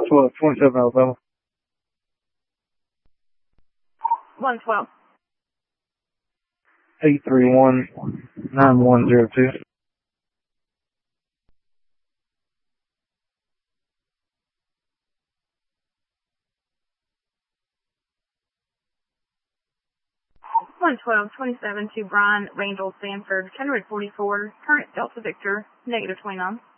112, 27 Alabama. 112. 831-9102. One 1227 to Brian Rangel Sanford, Kenwood 44, current Delta Victor, -29.